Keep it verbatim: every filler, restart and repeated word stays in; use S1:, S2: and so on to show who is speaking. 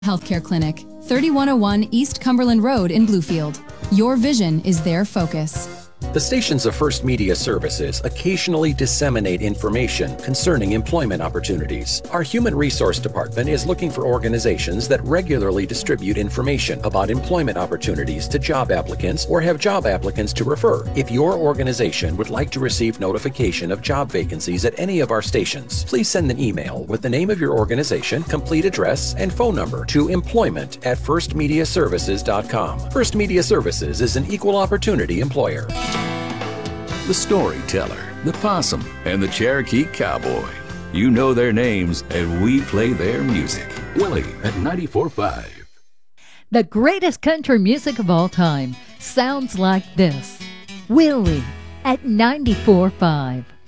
S1: Healthcare Clinic, thirty-one oh one East Cumberland Road in Bluefield. Your vision is their focus.
S2: The stations of First Media Services occasionally disseminate information concerning employment opportunities. Our Human Resource Department is looking for organizations that regularly distribute information about employment opportunities to job applicants or have job applicants to refer. If your organization would like to receive notification of job vacancies at any of our stations, please send an email with the name of your organization, complete address, and phone number to employment at first media services dot com. First Media Services is an equal opportunity employer.
S3: The Storyteller, the Possum, and the Cherokee Cowboy. You know their names, and we play their music. Willie at ninety-four point five.
S4: The greatest country music of all time sounds like this. Willie at ninety-four point five.